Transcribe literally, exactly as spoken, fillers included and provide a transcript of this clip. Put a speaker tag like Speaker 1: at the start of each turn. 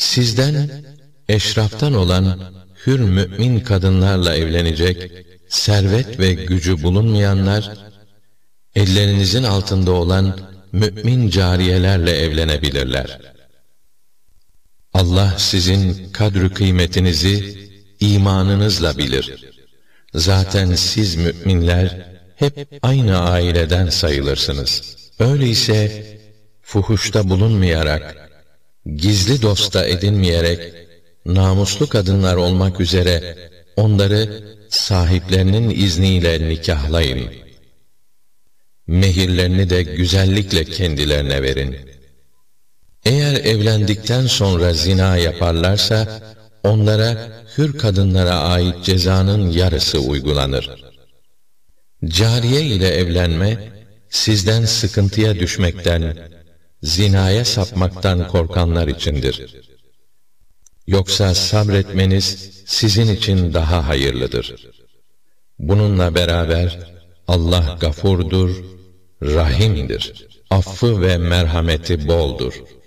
Speaker 1: Sizden eşraftan olan hür mümin kadınlarla evlenecek servet ve gücü bulunmayanlar, ellerinizin altında olan mümin cariyelerle evlenebilirler. Allah sizin kadr-ı kıymetinizi imanınızla bilir. Zaten siz müminler hep aynı aileden sayılırsınız. Öyleyse fuhuşta bulunmayarak, gizli dosta edinmeyerek, namuslu kadınlar olmak üzere onları sahiplerinin izniyle nikahlayın. Mehirlerini de güzellikle kendilerine verin. Eğer evlendikten sonra zina yaparlarsa, onlara hür kadınlara ait cezanın yarısı uygulanır. Cariye ile evlenme, sizden sıkıntıya düşmekten, zinaya sapmaktan korkanlar içindir. Yoksa sabretmeniz sizin için daha hayırlıdır. Bununla beraber Allah gafurdur, rahimdir. Affı ve merhameti boldur.